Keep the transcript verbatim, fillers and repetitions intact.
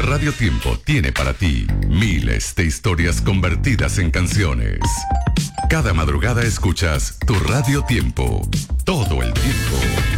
Radio Tiempo tiene para ti miles de historias convertidas en canciones. Cada madrugada escuchas tu Radio Tiempo. Todo el tiempo.